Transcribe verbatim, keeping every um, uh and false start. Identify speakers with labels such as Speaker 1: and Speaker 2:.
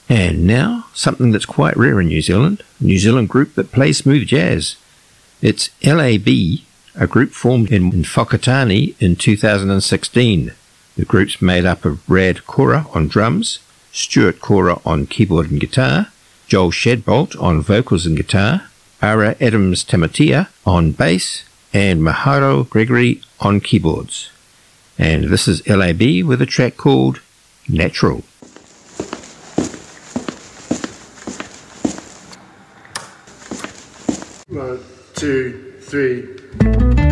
Speaker 1: And now, something that's quite rare in New Zealand, a New Zealand group that plays smooth jazz. It's L A B, a group formed in Whakatane in two thousand sixteen. The group's made up of Brad Cora on drums, Stuart Cora on keyboard and guitar, Joel Shadbolt on vocals and guitar, Ara Adams Tamatia on bass, and Maharo Gregory on keyboards. And this is L A B with a track called Natural.
Speaker 2: One, two, three.